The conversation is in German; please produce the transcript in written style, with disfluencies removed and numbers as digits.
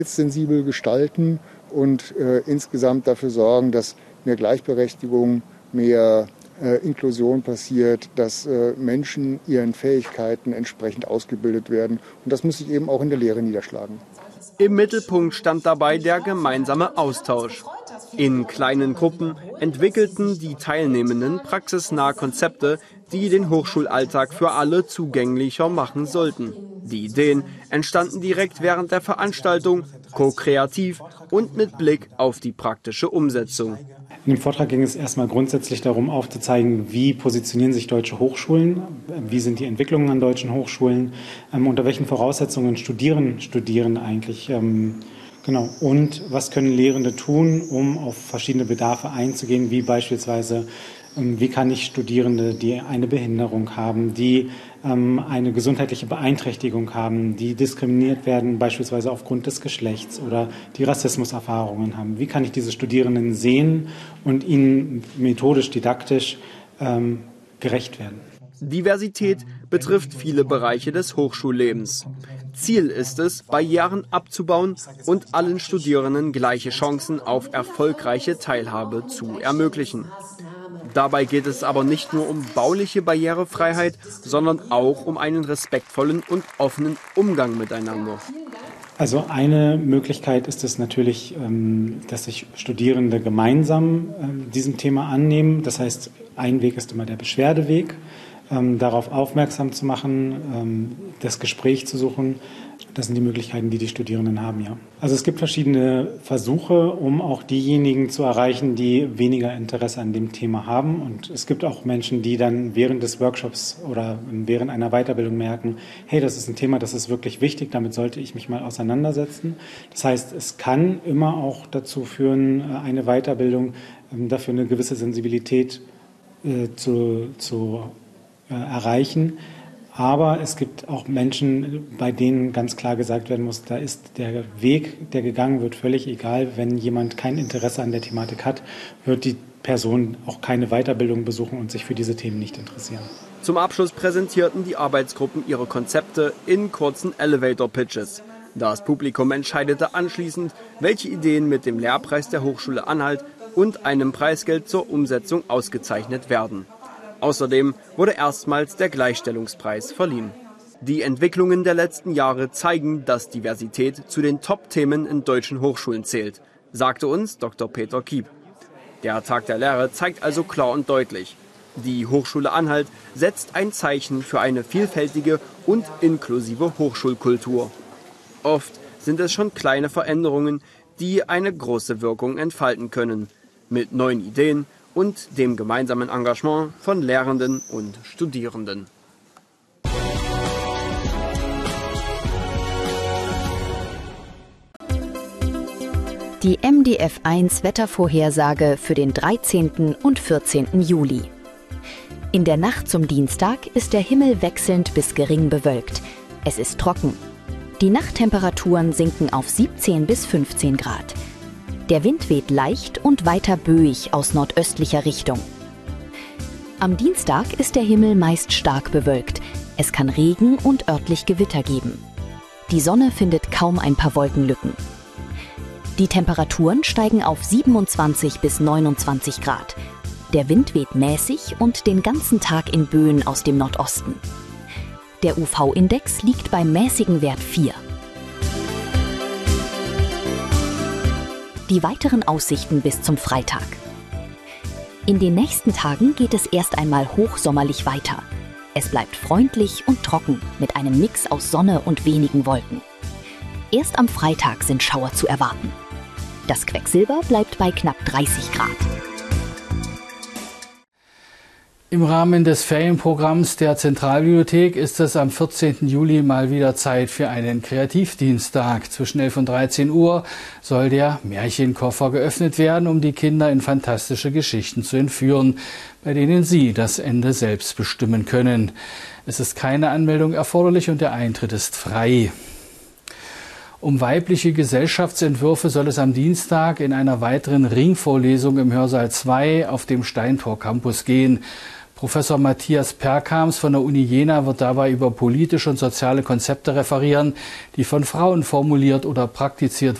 sensibel gestalten und insgesamt dafür sorgen, dass mehr Gleichberechtigung, mehr Inklusion passiert, dass Menschen ihren Fähigkeiten entsprechend ausgebildet werden. Und das muss sich eben auch in der Lehre niederschlagen. Im Mittelpunkt stand dabei der gemeinsame Austausch. In kleinen Gruppen entwickelten die Teilnehmenden praxisnahe Konzepte, die den Hochschulalltag für alle zugänglicher machen sollten. Die Ideen entstanden direkt während der Veranstaltung, ko-kreativ und mit Blick auf die praktische Umsetzung. In dem Vortrag ging es erstmal grundsätzlich darum, aufzuzeigen, wie positionieren sich deutsche Hochschulen, wie sind die Entwicklungen an deutschen Hochschulen, unter welchen Voraussetzungen studieren eigentlich, genau, und was können Lehrende tun, um auf verschiedene Bedarfe einzugehen, wie beispielsweise, wie kann ich Studierende, die eine Behinderung haben, die eine gesundheitliche Beeinträchtigung haben, die diskriminiert werden, beispielsweise aufgrund des Geschlechts oder die Rassismuserfahrungen haben. Wie kann ich diese Studierenden sehen und ihnen methodisch, didaktisch gerecht werden? Diversität betrifft viele Bereiche des Hochschullebens. Ziel ist es, Barrieren abzubauen und allen Studierenden gleiche Chancen auf erfolgreiche Teilhabe zu ermöglichen. Dabei geht es aber nicht nur um bauliche Barrierefreiheit, sondern auch um einen respektvollen und offenen Umgang miteinander. Also eine Möglichkeit ist es natürlich, dass sich Studierende gemeinsam diesem Thema annehmen. Das heißt, ein Weg ist immer der Beschwerdeweg, darauf aufmerksam zu machen, das Gespräch zu suchen. Das sind die Möglichkeiten, die die Studierenden haben, ja. Also es gibt verschiedene Versuche, um auch diejenigen zu erreichen, die weniger Interesse an dem Thema haben. Und es gibt auch Menschen, die dann während des Workshops oder während einer Weiterbildung merken, hey, das ist ein Thema, das ist wirklich wichtig, damit sollte ich mich mal auseinandersetzen. Das heißt, es kann immer auch dazu führen, eine Weiterbildung dafür eine gewisse Sensibilität zu erreichen. Aber es gibt auch Menschen, bei denen ganz klar gesagt werden muss, da ist der Weg, der gegangen wird, völlig egal. Wenn jemand kein Interesse an der Thematik hat, wird die Person auch keine Weiterbildung besuchen und sich für diese Themen nicht interessieren. Zum Abschluss präsentierten die Arbeitsgruppen ihre Konzepte in kurzen Elevator-Pitches. Das Publikum entscheidete anschließend, welche Ideen mit dem Lehrpreis der Hochschule Anhalt und einem Preisgeld zur Umsetzung ausgezeichnet werden. Außerdem wurde erstmals der Gleichstellungspreis verliehen. Die Entwicklungen der letzten Jahre zeigen, dass Diversität zu den Top-Themen in deutschen Hochschulen zählt, sagte uns Dr. Peter Kiep. Der Tag der Lehre zeigt also klar und deutlich: Die Hochschule Anhalt setzt ein Zeichen für eine vielfältige und inklusive Hochschulkultur. Oft sind es schon kleine Veränderungen, die eine große Wirkung entfalten können. Mit neuen Ideen und dem gemeinsamen Engagement von Lehrenden und Studierenden. Die MDF1 Wettervorhersage für den 13. und 14. Juli. In der Nacht zum Dienstag ist der Himmel wechselnd bis gering bewölkt. Es ist trocken. Die Nachttemperaturen sinken auf 17 bis 15 Grad. Der Wind weht leicht und weiter böig aus nordöstlicher Richtung. Am Dienstag ist der Himmel meist stark bewölkt. Es kann Regen und örtlich Gewitter geben. Die Sonne findet kaum ein paar Wolkenlücken. Die Temperaturen steigen auf 27 bis 29 Grad. Der Wind weht mäßig und den ganzen Tag in Böen aus dem Nordosten. Der UV-Index liegt beim mäßigen Wert 4. Die weiteren Aussichten bis zum Freitag. In den nächsten Tagen geht es erst einmal hochsommerlich weiter. Es bleibt freundlich und trocken mit einem Mix aus Sonne und wenigen Wolken. Erst am Freitag sind Schauer zu erwarten. Das Quecksilber bleibt bei knapp 30 Grad. Im Rahmen des Ferienprogramms der Zentralbibliothek ist es am 14. Juli mal wieder Zeit für einen Kreativdienstag. Zwischen 11 und 13 Uhr soll der Märchenkoffer geöffnet werden, um die Kinder in fantastische Geschichten zu entführen, bei denen sie das Ende selbst bestimmen können. Es ist keine Anmeldung erforderlich und der Eintritt ist frei. Um weibliche Gesellschaftsentwürfe soll es am Dienstag in einer weiteren Ringvorlesung im Hörsaal 2 auf dem Steintor Campus gehen. Professor Matthias Perkams von der Uni Jena wird dabei über politische und soziale Konzepte referieren, die von Frauen formuliert oder praktiziert